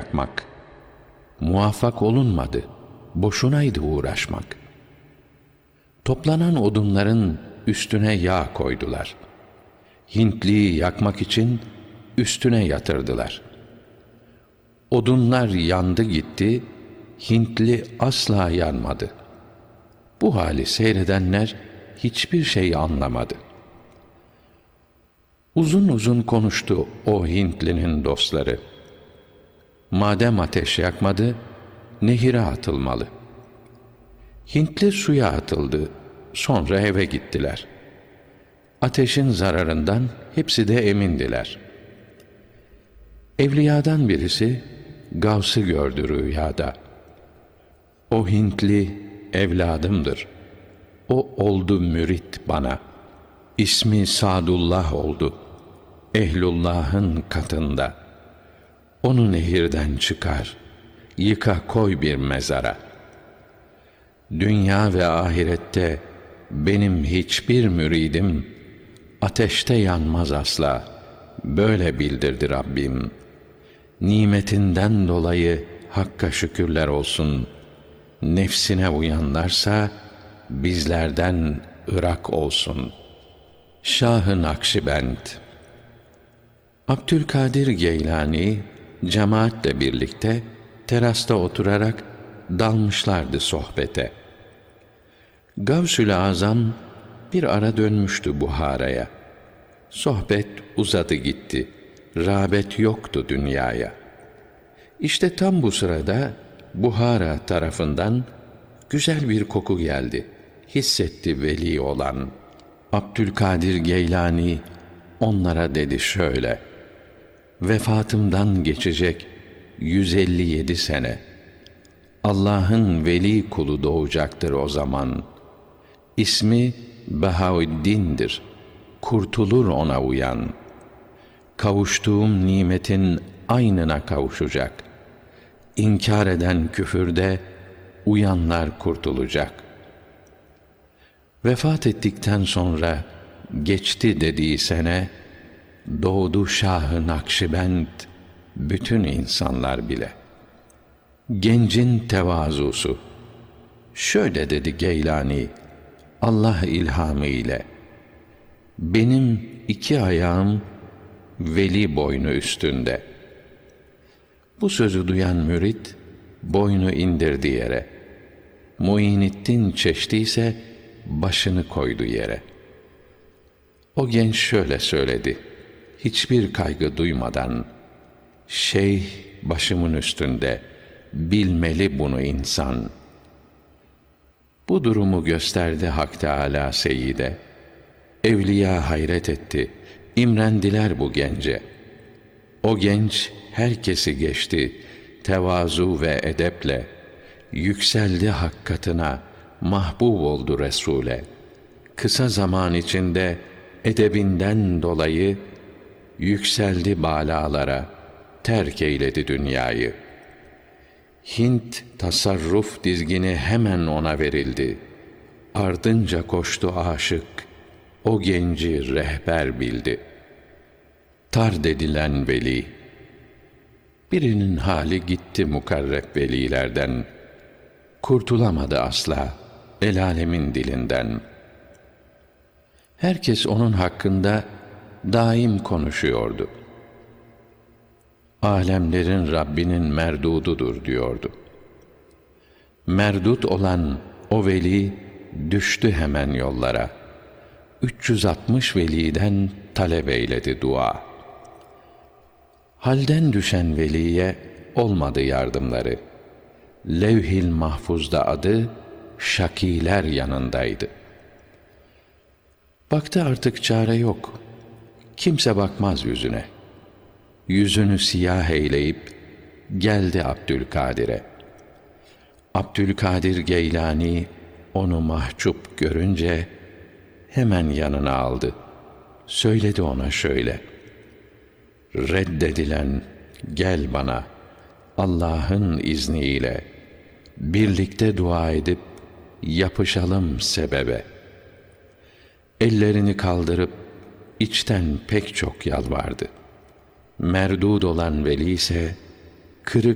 yakmak. Muvaffak olunmadı, boşunaydı uğraşmak. Toplanan odunların üstüne yağ koydular. Hintliyi yakmak için üstüne yatırdılar. Odunlar yandı gitti, Hintli asla yanmadı. Bu hali seyredenler hiçbir şey anlamadı. Uzun uzun konuştu o Hintlinin dostları. Madem ateş yakmadı, nehire atılmalı. Hintli suya atıldı, sonra eve gittiler. Ateşin zararından hepsi de emindiler. Evliyadan birisi Gavs'ı gördü rüyada. O Hintli evladımdır. O oldu mürit bana. İsmi Sadullah oldu. Ehlullah'ın katında. Onu nehirden çıkar, yıka koy bir mezara. Dünya ve ahirette benim hiçbir müridim ateşte yanmaz asla. Böyle bildirdi Rabbim. Nimetinden dolayı Hakk'a şükürler olsun. Nefsine uyanlarsa bizlerden ırak olsun. Şah-ı Nakşibend. Abdülkadir Geylani cemaatle birlikte terasta oturarak dalmışlardı sohbete. Gavsül Azam bir ara dönmüştü Buhara'ya. Sohbet uzadı gitti. Rağbet yoktu dünyaya. İşte tam bu sırada Buhara tarafından güzel bir koku geldi. Hissetti veli olan. Abdülkadir Geylani onlara dedi şöyle: vefatımdan geçecek 157 sene. Allah'ın veli kulu doğacaktır o zaman. İsmi Behaüddin'dir. Kurtulur ona uyan. Kavuştuğum nimetin aynına kavuşacak. İnkar eden küfürde uyanlar kurtulacak. Vefat ettikten sonra geçti dediği sene, doğdu Şah-ı Nakşibend bütün insanlar bile. Gencin tevazusu. Şöyle dedi Geylani, Allah ilhamı ile: benim iki ayağım veli boynu üstünde. Bu sözü duyan mürit boynu indirdi yere. Muinettin Çeşti ise başını koydu yere. O genç şöyle söyledi, hiçbir kaygı duymadan: şeyh başımın üstünde, bilmeli bunu insan. Bu durumu gösterdi Hak Teâlâ Seyyid'e. Evliya hayret etti, imrendiler bu gence. O genç herkesi geçti, tevazu ve edeple. Yükseldi hak katına, mahbub oldu Resûl'e. Kısa zaman içinde edebinden dolayı yükseldi bâlâlara, terk eyledi dünyayı. Hint tasarruf dizgini hemen ona verildi. Ardınca koştu aşık, o genci rehber bildi. Tard edilen veli. Birinin hali gitti mukarreb velilerden. Kurtulamadı asla el âlemin dilinden. Herkes onun hakkında daim konuşuyordu. Alemlerin Rabbinin merdududur diyordu. Merdut olan o veli düştü hemen yollara. 360 veliden talep eyledi dua. Halden düşen veliye olmadı yardımları. Levh-i Mahfuz'da adı şakiler yanındaydı. Baktı artık çare yok. Kimse bakmaz yüzüne. Yüzünü siyah eyleyip geldi Abdülkadir'e. Abdülkadir Geylani onu mahcup görünce hemen yanına aldı. Söyledi ona şöyle: reddedilen gel bana Allah'ın izniyle, birlikte dua edip yapışalım sebebe. Ellerini kaldırıp içten pek çok yalvardı. Merdud olan veli ise kırık